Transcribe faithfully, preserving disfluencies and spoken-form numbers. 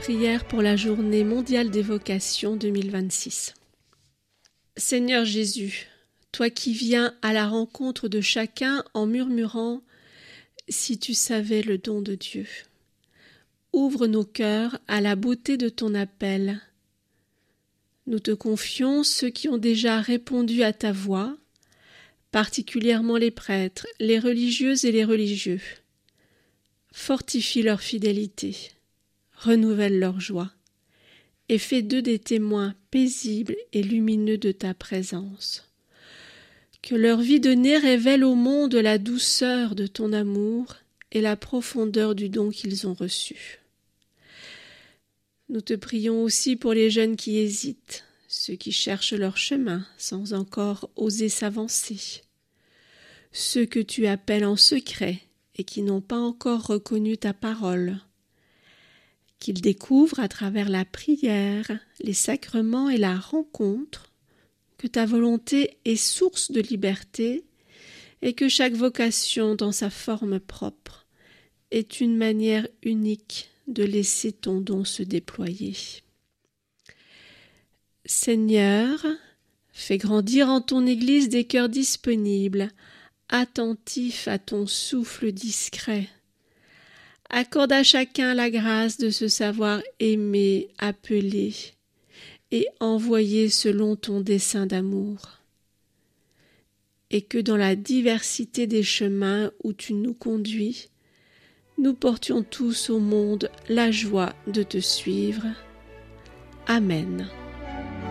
Prière pour la Journée mondiale des vocations deux mille vingt-six. Seigneur Jésus, toi qui viens à la rencontre de chacun en murmurant « Si tu savais le don de Dieu », ouvre nos cœurs à la beauté de ton appel. Nous te confions ceux qui ont déjà répondu à ta voix, particulièrement les prêtres, les religieuses et les religieux. Fortifie leur fidélité, renouvelle leur joie, et fais d'eux des témoins paisibles et lumineux de ta présence. Que leur vie donnée révèle au monde la douceur de ton amour et la profondeur du don qu'ils ont reçu. Nous te prions aussi pour les jeunes qui hésitent, ceux qui cherchent leur chemin sans encore oser s'avancer, ceux que tu appelles en secret et qui n'ont pas encore reconnu ta parole, qu'ils découvrent à travers la prière, les sacrements et la rencontre que ta volonté est source de liberté et que chaque vocation dans sa forme propre est une manière unique de laisser ton don se déployer. Seigneur, fais grandir en ton Église des cœurs disponibles, attentifs à ton souffle discret. Accorde à chacun la grâce de se savoir aimer, appeler et envoyer selon ton dessein d'amour. Et que dans la diversité des chemins où tu nous conduis, nous portions tous au monde la joie de te suivre. Amen.